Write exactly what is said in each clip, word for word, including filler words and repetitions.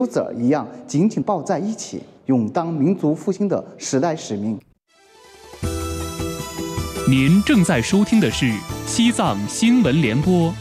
者一样紧紧抱在一起，勇当民族复兴的时代使命。 您正在收听的是西藏新闻联播。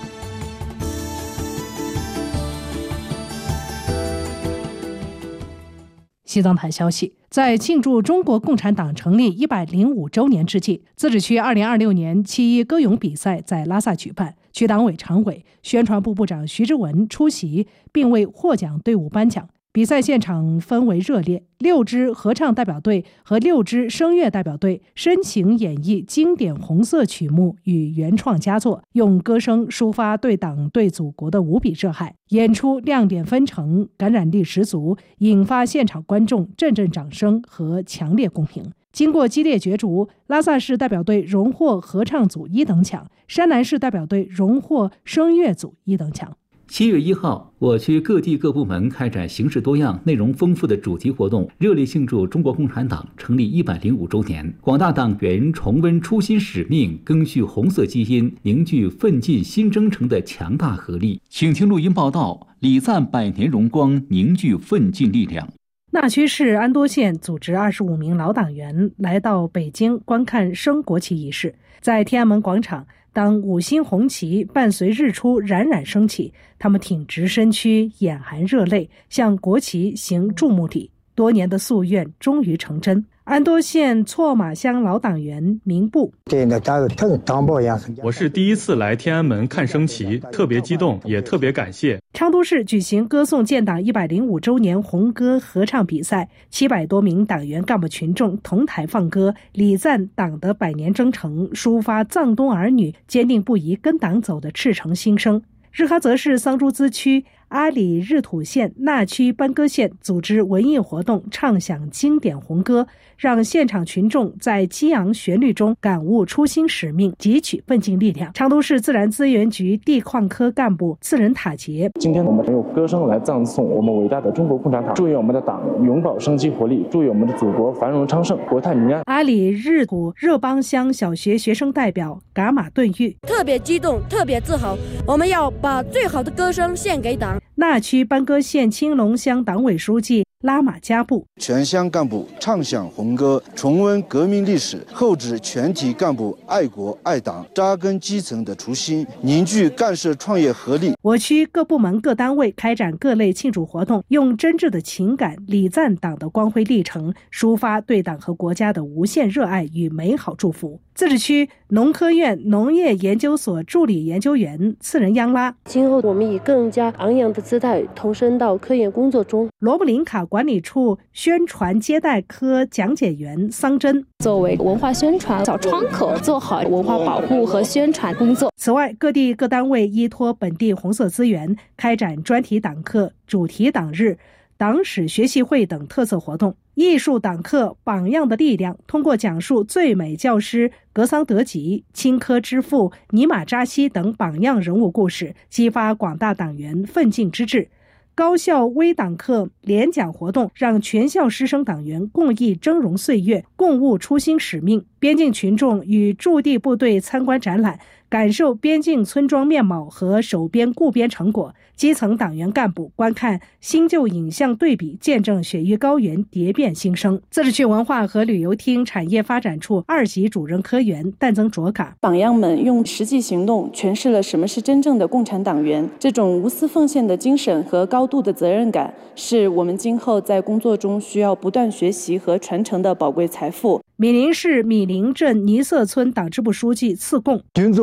西藏台消息，在庆祝中国共产党成立一百零五周年之际，自治区二零二六年七一歌咏比赛在拉萨举办，区党委常委、宣传部部长徐之文出席，并为获奖队伍颁奖。比赛现场氛围热烈，六支合唱代表队和六支声乐代表队深情演绎经典红色曲目与原创佳作，用歌声抒发对党对祖国的无比热爱，演出亮点纷呈，感染力十足，引发现场观众阵阵掌声和强烈共鸣。经过激烈角逐，拉萨市代表队荣获合唱组一等奖，山南市代表队荣获声乐组一等奖。 七月一号，我区各地各部门开展形式多样、内容丰富的主题活动，热烈庆祝中国共产党成立一百零五周年。广大党员重温初心使命，赓续红色基因，凝聚奋进新征程的强大合力。请听录音报道：礼赞百年荣光，凝聚奋进力量。 纳曲市安多县组织二十五名老党员来到北京观看升国旗仪式，在天安门广场。当五星红旗伴随日出冉冉升起，他们挺直身躯，眼含热泪，向国旗行注目礼。多年的夙愿终于成真。安多县错马乡老党员明布， 我是第一次来天安门看升旗，特别激动，也特别感谢。 昌都市举行歌颂建党一百零五周年红歌合唱比赛，七百多名党员干部群众同台放歌，礼赞党的百年征程，抒发藏东儿女坚定不移跟党走的赤诚心声。日喀则市桑珠孜区、阿里日土县、纳曲班戈县组织文艺活动，唱响经典红歌，让现场群众在激昂旋律中感悟初心使命，汲取奋进力量。昌都市自然资源局地矿科干部次仁塔杰， 今天我们用歌声来赞颂我们伟大的中国共产党，祝愿我们的党永葆生机活力，祝愿我们的祖国繁荣昌盛，国泰民安。 阿里日土热邦乡小学学生代表噶玛顿玉， 特别激动，特别自豪，我们要把最好的歌声献给党。 纳曲班戈县青龙乡党委书记拉玛加布， 全乡干部唱响红歌，重温革命历史，厚植全体干部爱国爱党、扎根基层的初心，凝聚干社创业合力。 我区各部门各单位开展各类庆祝活动，用真挚的情感礼赞党的光辉历程，抒发对党和国家的无限热爱与美好祝福。自治区农科院农业研究所助理研究员次仁央拉， 今后我们以更加昂扬的姿态投身到科研工作中。 罗布林卡管理处宣传接待科讲解员桑珍， 作为文化宣传小窗口，做好文化保护和宣传工作。 此外，各地各单位依托本地红色资源，开展专题党课、主题党日、党史学习会等特色活动。艺术党课榜样的力量，通过讲述最美教师格桑德吉、青稞之父尼玛扎西等榜样人物故事，激发广大党员奋进之志。高校微党课联讲活动，让全校师生党员共忆峥嵘岁月，共悟初心使命。边境群众与驻地部队参观展览，感受边境村庄面貌和守边固边成果。基层党员干部观看新旧影像对比，见证雪域高原蝶变新生。自治区文化和旅游厅产业发展处二级主任科员但增卓嘎， 榜样们用实际行动诠释了什么是真正的共产党员，这种无私奉献的精神和高度的责任感，是我们今后在工作中需要不断学习和传承的宝贵财富。 米林市米林镇尼色村党支部书记次贡，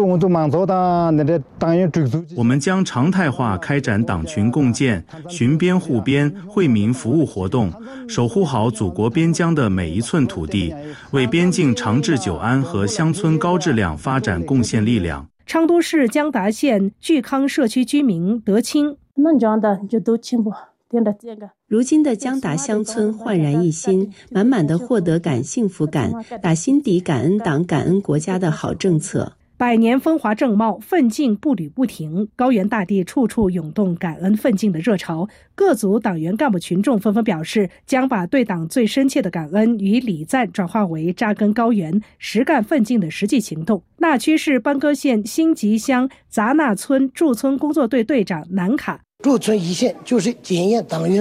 我们将常态化开展党群共建、巡边护边、惠民服务活动，守护好祖国边疆的每一寸土地，为边境长治久安和乡村高质量发展贡献力量。 昌都市江达县聚康社区居民德清， 那这样的就都清不。 如今的江达乡村焕然一新，满满的获得感、幸福感，打心底感恩党、感恩国家的好政策。 百年风华正茂，奋进步履不停，高原大地处处涌动感恩奋进的热潮。各族党员干部群众纷纷表示，将把对党最深切的感恩与礼赞转化为扎根高原、实干奋进的实际行动。纳曲市班戈县新集乡杂纳村驻村工作队队长南卡， 驻村一线就是检验党员